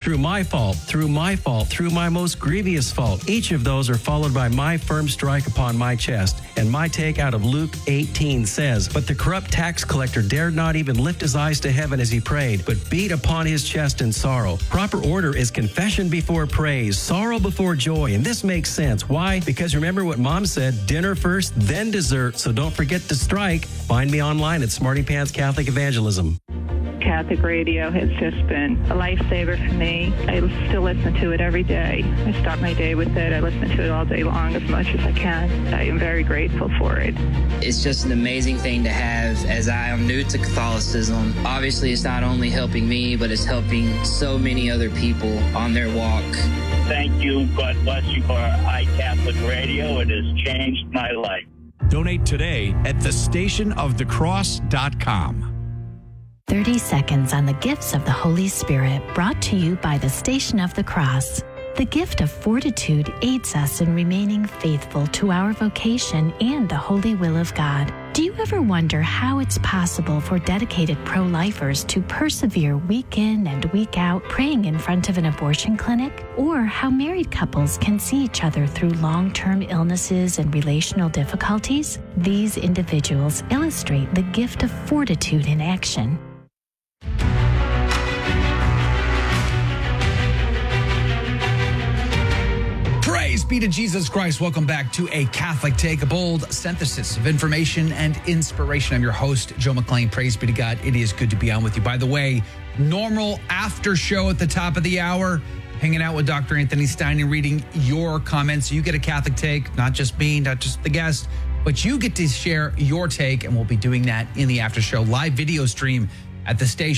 through my fault, through my most grievous fault. Each of those are followed by my firm strike upon my chest. And my take out of Luke 18 says, "But the corrupt tax collector dared not even lift his eyes to heaven as he prayed, but beat upon his chest in sorrow." Proper order is confession before praise, sorrow before joy. And this makes sense. Why? Because remember what Mom said, dinner first, then dessert. So don't forget to strike. Find me online at Smarty Pants Catholic Evangelism. Catholic radio has just been a lifesaver for me. I still listen to it every day. I start my day with it. I listen to it all day long as much as I can. I am very grateful for it. It's just an amazing thing to have as I am new to Catholicism. Obviously, it's not only helping me, but it's helping so many other people on their walk. Thank you. God bless you for iCatholic Radio. It has changed my life. Donate today at thestationofthecross.com. 30 seconds on the gifts of the Holy Spirit, brought to you by the Station of the Cross. The gift of fortitude aids us in remaining faithful to our vocation and the holy will of God. Do you ever wonder how it's possible for dedicated pro-lifers to persevere week in and week out praying in front of an abortion clinic? Or how married couples can see each other through long-term illnesses and relational difficulties? These individuals illustrate the gift of fortitude in action. Praise be to Jesus Christ. Welcome back to A Catholic Take, a bold synthesis of information and inspiration. I'm your host, Joe McClain. Praise be to God. It is good to be on with you. By the way, normal after show at the top of the hour, hanging out with Dr. Anthony Stein and reading your comments. You get a Catholic Take, not just me, not just the guest, but you get to share your take, and we'll be doing that in the after show live video stream at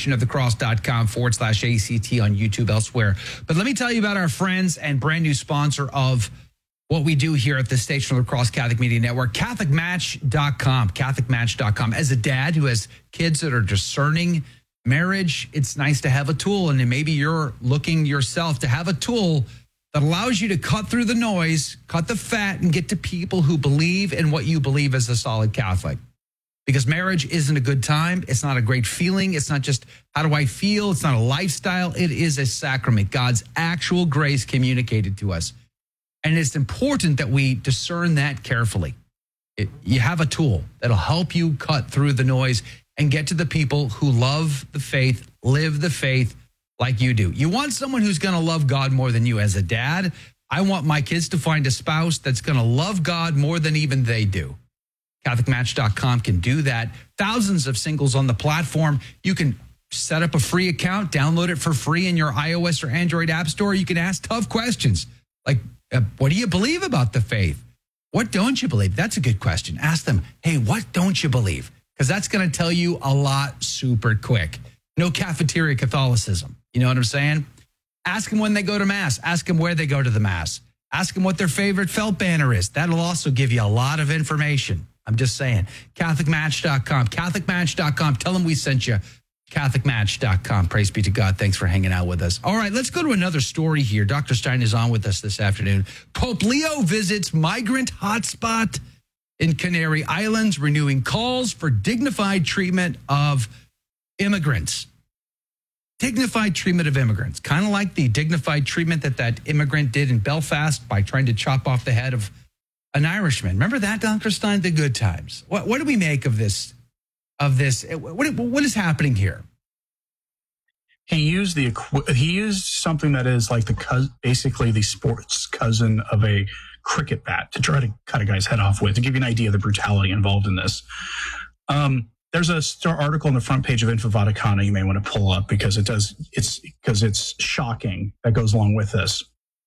thestationofthecross.com/ACT on YouTube, elsewhere. But let me tell you about our friends and brand new sponsor of what we do here at the Station of the Cross Catholic Media Network, CatholicMatch.com. CatholicMatch.com. As a dad who has kids that are discerning marriage, it's nice to have a tool. And maybe you're looking yourself to have a tool that allows you to cut through the noise, cut the fat, and get to people who believe in what you believe as a solid Catholic. Because marriage isn't a good time. It's not a great feeling. It's not just, how do I feel? It's not a lifestyle. It is a sacrament, God's actual grace communicated to us. And it's important that we discern that carefully. You have a tool that'll help you cut through the noise and get to the people who love the faith, live the faith like you do. You want someone who's going to love God more than you. As a dad, I want my kids to find a spouse that's going to love God more than even they do. CatholicMatch.com can do that. Thousands of singles on the platform. You can set up a free account, download it for free in your iOS or Android app store. You can ask tough questions like, what do you believe about the faith? What don't you believe? That's a good question. Ask them, hey, what don't you believe? Because that's going to tell you a lot super quick. No cafeteria Catholicism. You know what I'm saying? Ask them when they go to Mass. Ask them where they go to the Mass. Ask them what their favorite felt banner is. That'll also give you a lot of information. I'm just saying. CatholicMatch.com. CatholicMatch.com. Tell them we sent you. CatholicMatch.com. Praise be to God. Thanks for hanging out with us. All right, let's go to another story here. Dr. Stein is on with us this afternoon. Pope Leo visits migrant hotspot in Canary Islands, renewing calls for dignified treatment of immigrants. Dignified treatment of immigrants. Kind of like the dignified treatment that immigrant did in Belfast by trying to chop off the head of an Irishman. Remember that, Dr. Stein? The good times. What do we make of this? What is happening here? He used something that is like basically the sports cousin of a cricket bat to try to cut a guy's head off with, to give you an idea of the brutality involved in this. There's a article on the front page of Info Vaticana you may want to pull up because it's shocking that goes along with this.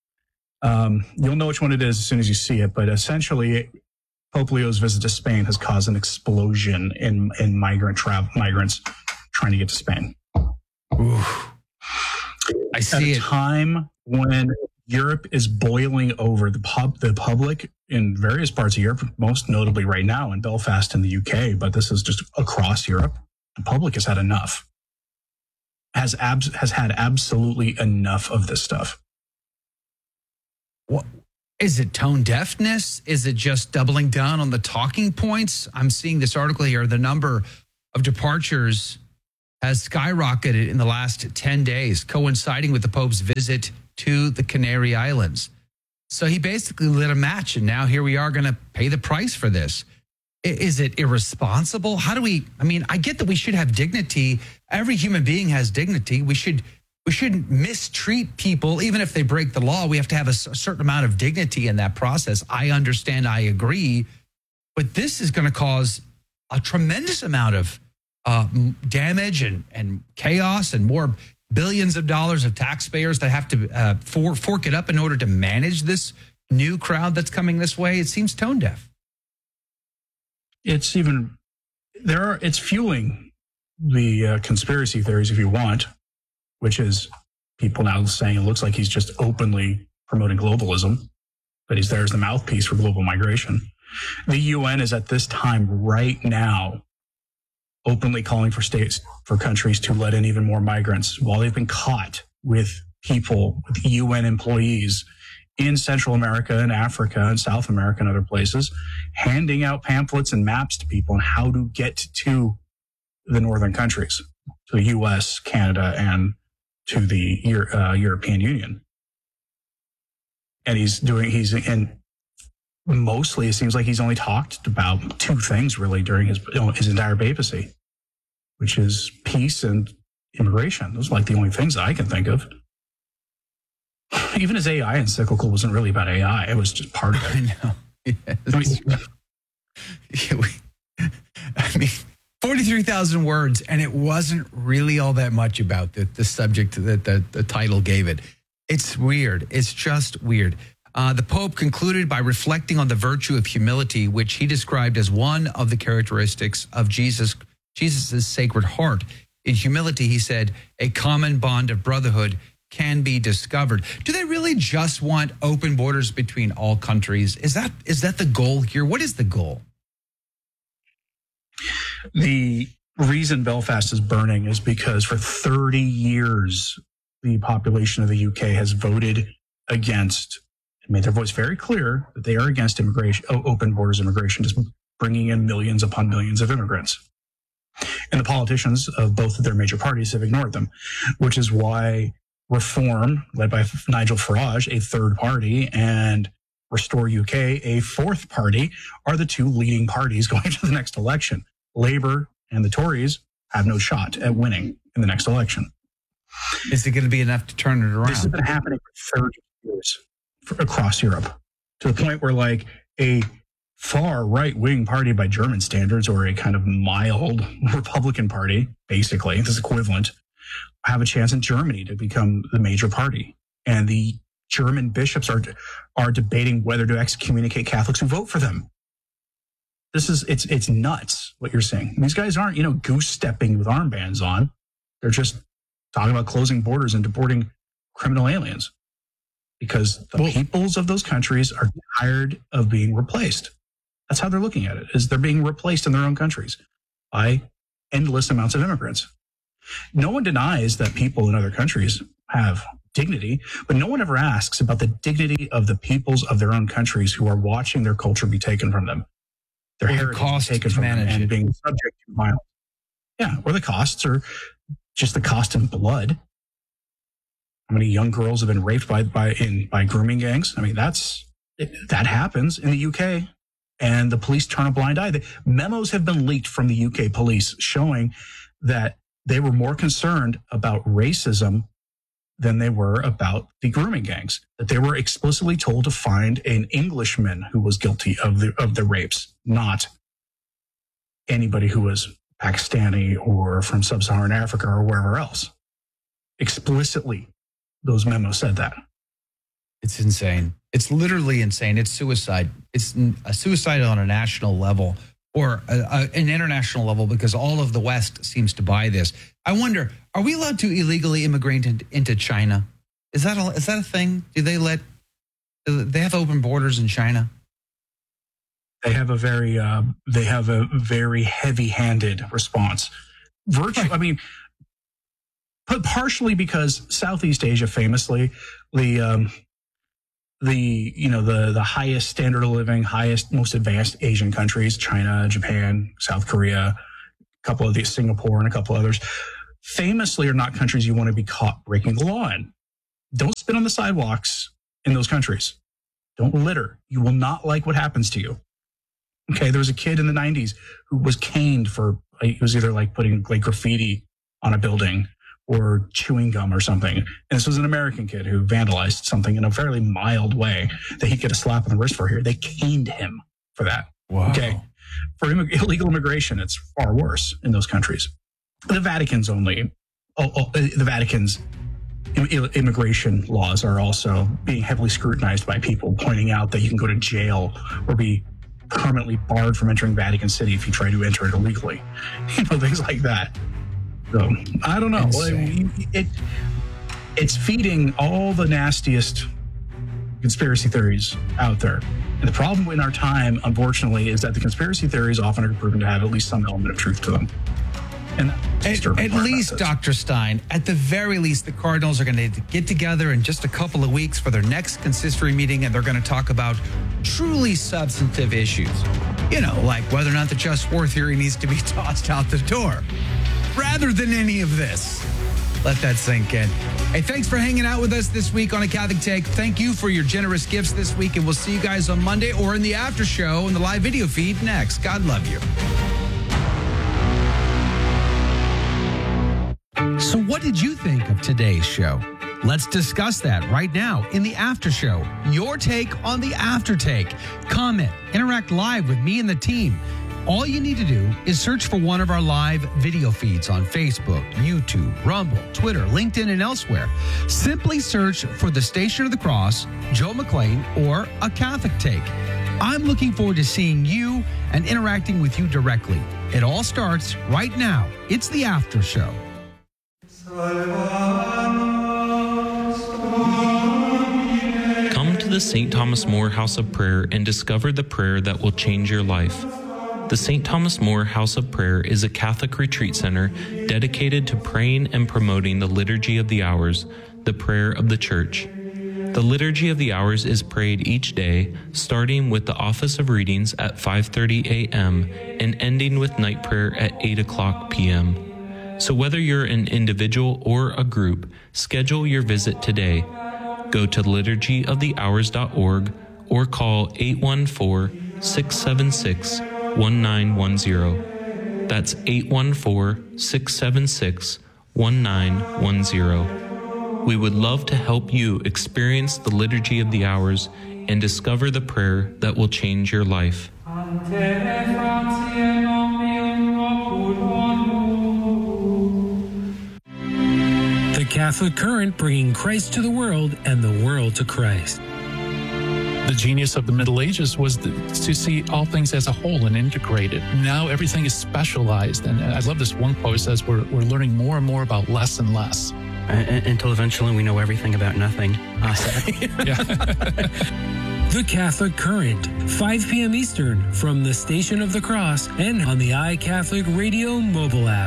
You'll know which one it is as soon as you see it, but essentially Pope Leo's visit to Spain has caused an explosion in migrants trying to get to Spain. Oof. I see At a time when Europe is boiling over, the public in various parts of Europe, most notably right now in Belfast in the UK, but this is just across Europe, the public has had enough. Has had absolutely enough of this stuff. What is it? Tone deafness? Is it just doubling down on the talking points? I'm seeing this article here. The number of departures has skyrocketed in the last 10 days, coinciding with the Pope's visit to the Canary Islands. So he basically lit a match, and now here we are going to pay the price for this. Is it irresponsible? How do we, I get that we should have dignity. Every human being has dignity. We shouldn't mistreat people, even if they break the law. We have to have a certain amount of dignity in that process. I understand, I agree. But this is going to cause a tremendous amount of damage and chaos, and more billions of dollars of taxpayers that have to fork it up in order to manage this new crowd that's coming this way. It seems tone deaf. It's fueling the conspiracy theories, if you want, which is people now saying it looks like he's just openly promoting globalism, that he's there as the mouthpiece for global migration. The UN is at this time right now openly calling for countries to let in even more migrants, while they've been caught with people, with UN employees in Central America and Africa and South America and other places, handing out pamphlets and maps to people on how to get to the northern countries, to the US, Canada, and to the European Union. And mostly it seems like he's only talked about two things really during his entire papacy, which is peace and immigration. Those are like the only things that I can think of. Even his AI encyclical wasn't really about AI. It was just part of it. I mean, 43,000 words, and it wasn't really all that much about the subject that the title gave it. It's weird. It's just weird. The Pope concluded by reflecting on the virtue of humility, which he described as one of the characteristics of Jesus' Sacred Heart. In humility, he said, a common bond of brotherhood can be discovered. Do they really just want open borders between all countries? Is that the goal here? What is the goal? The reason Belfast is burning is because for 30 years, the population of the UK has voted against, and made their voice very clear that they are against immigration, open borders immigration, just bringing in millions upon millions of immigrants. And the politicians of both of their major parties have ignored them, which is why Reform, led by Nigel Farage, a third party, and Restore UK, a fourth party, are the two leading parties going to the next election. Labour and the Tories have no shot at winning in the next election. Is it going to be enough to turn it around? This has been happening for 30 years across Europe, to the point where like a far right-wing party by German standards, or a kind of mild Republican party, basically, this equivalent, have a chance in Germany to become the major party. And the German bishops are debating whether to excommunicate Catholics who vote for them. It's nuts what you're saying. These guys aren't, goose stepping with armbands on. They're just talking about closing borders and deporting criminal aliens, because the peoples of those countries are tired of being replaced. That's how they're looking at it, is they're being replaced in their own countries by endless amounts of immigrants. No one denies that people in other countries have dignity, but no one ever asks about the dignity of the peoples of their own countries who are watching their culture be taken from them, their heritage taken from them, and being subject to violence. Yeah, or the costs, or just the cost in blood. How many young girls have been raped by grooming gangs? I mean, that happens in the UK, and the police turn a blind eye. The memos have been leaked from the UK police showing that they were more concerned about racism than they were about the grooming gangs, that they were explicitly told to find an Englishman who was guilty of the rapes, not anybody who was Pakistani or from sub-Saharan Africa or wherever else. Explicitly, those memos said that. It's insane. It's literally insane. It's suicide. It's a suicide on a national level, or an international level, because all of the West seems to buy this. I wonder, are we allowed to illegally immigrate into China? Is that a thing? Do they have open borders in China? They have a very heavy-handed response. I mean, but partially because Southeast Asia, famously, the highest standard of living, most advanced Asian countries, China, Japan, South Korea, a couple of these, Singapore, and a couple others, famously are not countries you want to be caught breaking the law in. Don't spit on the sidewalks in those countries. Don't litter. You will not like what happens to you. Okay, there was a kid in the 90s who was caned for, it was either like putting like graffiti on a building or chewing gum or something. And this was an American kid who vandalized something in a fairly mild way that he get a slap on the wrist for here. They caned him for that. Wow. Okay. For illegal immigration, it's far worse in those countries. The Vatican's immigration laws are also being heavily scrutinized by people, pointing out that you can go to jail or be permanently barred from entering Vatican City if you try to enter it illegally. Things like that. So I don't know. It's feeding all the nastiest conspiracy theories out there. And the problem in our time, unfortunately, is that the conspiracy theories often are proven to have at least some element of truth to them. And at least, Dr. Stein, at the very least, the Cardinals are going to get together in just a couple of weeks for their next consistory meeting, and they're going to talk about truly substantive issues. Like whether or not the just war theory needs to be tossed out the door, rather than any of this. Let that sink in. Hey, thanks for hanging out with us this week on A Catholic Take. Thank you for your generous gifts this week, and we'll see you guys on Monday or in the after show in the live video feed next. God love you. So what did you think of today's show? Let's discuss that right now in the after show. Your take on the after take. Comment, interact live with me and the team. All you need to do is search for one of our live video feeds on Facebook, YouTube, Rumble, Twitter, LinkedIn, and elsewhere. Simply search for the Station of the Cross, Joe McLean, or A Catholic Take. I'm looking forward to seeing you and interacting with you directly. It all starts right now. It's the after show. Come to the St. Thomas More House of Prayer and discover the prayer that will change your life. The St. Thomas More House of Prayer is a Catholic retreat center dedicated to praying and promoting the Liturgy of the Hours, the prayer of the Church. The Liturgy of the Hours is prayed each day, starting with the Office of Readings at 5:30 a.m. and ending with night prayer at 8 o'clock p.m. So whether you're an individual or a group, schedule your visit today. Go to liturgyofthehours.org or call 814-676-1910. That's 814-676-1910. We would love to help you experience the Liturgy of the Hours and discover the prayer that will change your life. The Catholic Current, bringing Christ to the world and the world to Christ. The genius of the Middle Ages was to see all things as a whole and integrated. Now everything is specialized. And I love this one quote says we're learning more and more about less and less. Until eventually we know everything about nothing. The Catholic Current, 5 p.m. Eastern, from the Station of the Cross and on the iCatholic Radio mobile app.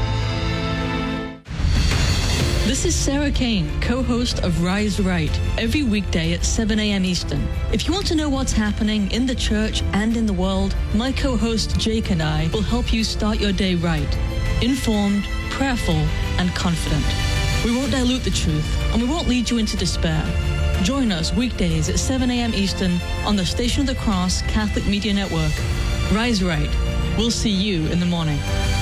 This is Sarah Kane, co-host of Rise Right, every weekday at 7 a.m. Eastern. If you want to know what's happening in the church and in the world, my co-host Jake and I will help you start your day right, informed, prayerful, and confident. We won't dilute the truth, and we won't lead you into despair. Join us weekdays at 7 a.m. Eastern on the Station of the Cross Catholic Media Network. Rise Right. We'll see you in the morning.